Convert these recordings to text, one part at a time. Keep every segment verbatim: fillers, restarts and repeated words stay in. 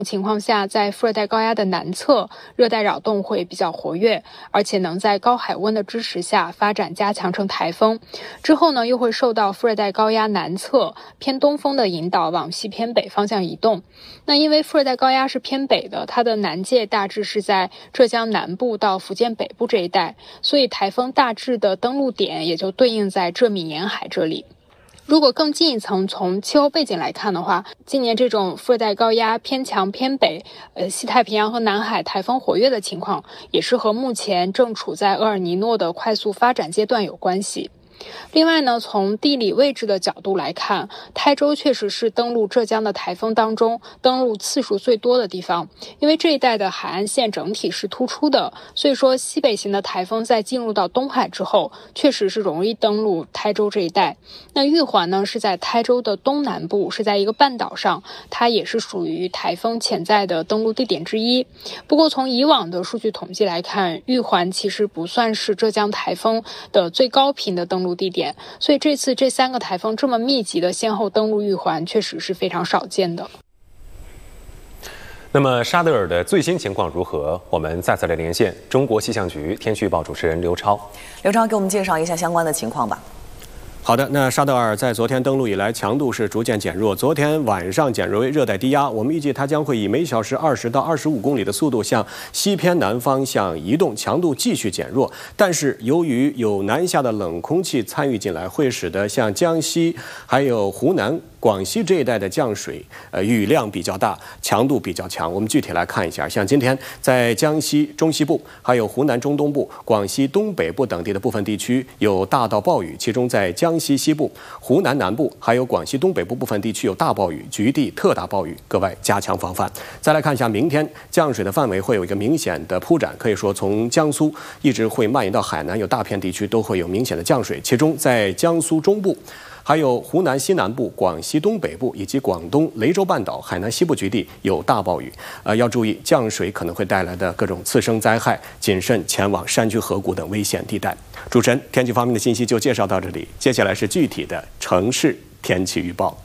情况下，在副热带高压的南侧，热带扰动会比较活跃，而且能在高海温的支持下发展加强成台风。之后呢，又会受到副热带高压南侧偏东风的引导，往西偏北方向移动。那因为副热带高压是偏北的，它的南界大致是在浙江南部到福建北部这一带，所以台风大致的登陆点也就对应在浙闽沿海这里。如果更进一层，从气候背景来看的话，今年这种副热带高压偏强偏北，呃，西太平洋和南海台风活跃的情况，也是和目前正处在厄尔尼诺的快速发展阶段有关系。另外呢，从地理位置的角度来看，台州确实是登陆浙江的台风当中登陆次数最多的地方，因为这一带的海岸线整体是突出的，所以说西北型的台风在进入到东海之后，确实是容易登陆台州这一带。那玉环呢是在台州的东南部，是在一个半岛上，它也是属于台风潜在的登陆地点之一。不过从以往的数据统计来看，玉环其实不算是浙江台风的最高频的登陆地点，所以这次这三个台风这么密集的先后登陆玉环，确实是非常少见的。 那么沙德尔的最新情况如何？我们再次来连线中国气象局天气预报主持人刘超。 刘超给我们介绍一下相关的情况吧。 好的，那沙德尔在昨天登陆以来，强度是逐渐减弱。昨天晚上减弱为热带低压，我们预计它将会以每小时二十到二十五公里的速度向西偏南方向移动，强度继续减弱。但是由于有南下的冷空气参与进来，会使得像江西还有湖南、广西这一带的降水，呃，雨量比较大，强度比较强。我们具体来看一下，像今天在江西中西部、还有湖南中东部、广西东北部等地的部分地区有大到暴雨，其中在江西西部、湖南南部还有广西东北部部分地区有大暴雨，局地特大暴雨，格外加强防范。再来看一下，明天降水的范围会有一个明显的铺展，可以说从江苏一直会蔓延到海南，有大片地区都会有明显的降水，其中在江苏中部。还有湖南西南部、广西东北部以及广东雷州半岛、海南西部局地有大暴雨，呃，要注意降水可能会带来的各种次生灾害，谨慎前往山区河谷等危险地带。主持人，天气方面的信息就介绍到这里，接下来是具体的城市天气预报。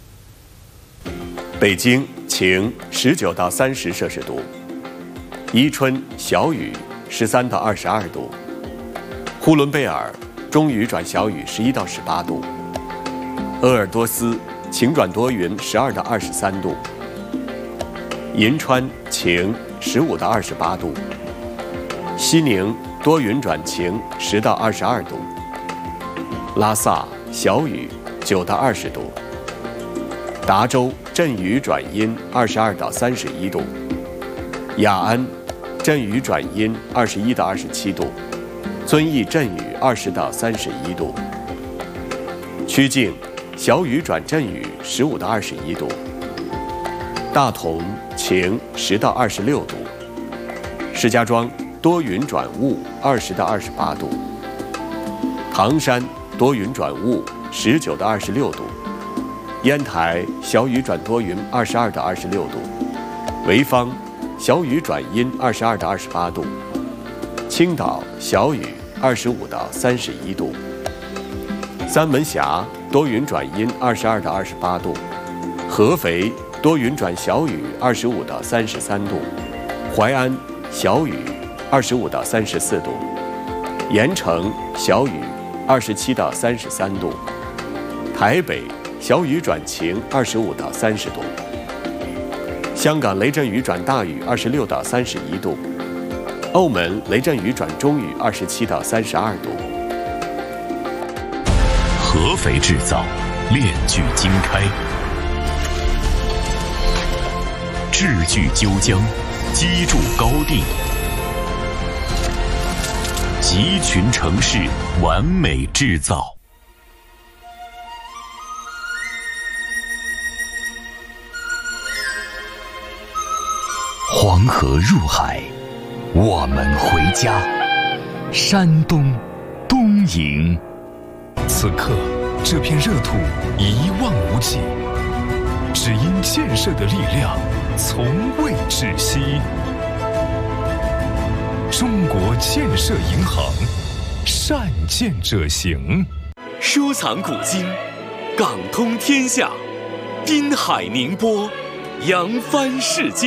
北京晴，十九到三十摄氏度；伊春小雨，十三到二十二度；呼伦贝尔中雨转小雨，十一到十八度。鄂尔多斯晴转多云，十二到二十三度；银川晴，十五到二十八度；西宁多云转晴，十到二十二度；拉萨小雨，九到二十度；达州阵雨转阴，二十二到三十一度；雅安阵雨转阴，二十一到二十七度；遵义阵雨，二十到三十一度；曲靖小雨转阵雨，十五到二十一度；大同晴，十到二十六度；石家庄多云转雾，二十到二十八度；唐山多云转雾，十九到二十六度；烟台小雨转多云，二十二到二十六度；潍坊小雨转阴，二十二到二十八度；青岛小雨，二十五到三十一度；三门峡多云转阴，二十二到二十八度；合肥多云转小雨，二十五到三十三度；淮安小雨，二十五到三十四度；盐城小雨，二十七到三十三度；台北小雨转晴，二十五到三十度；香港雷阵雨转大雨，二十六到三十一度；澳门雷阵雨转中雨，二十七到三十二度。 合肥制造，链锯经开，智锯纠江，机筑高定，集群城市完美制造。黄河入海，我们回家。山东东营。 此刻，这片热土一望无际，只因建设的力量从未止息。中国建设银行，善建者行。 收藏古今，港通天下，滨海宁波，扬帆世界。